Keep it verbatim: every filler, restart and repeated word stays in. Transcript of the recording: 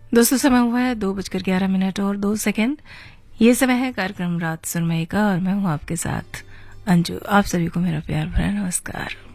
दोस्तों समय हुआ है दो बजकर ग्यारह मिनट और दो सेकंड। ये समय है कार्यक्रम रात सुनमई का और मैं हूँ आपके साथ अंजू। आप सभी को मेरा प्यार भरा नमस्कार।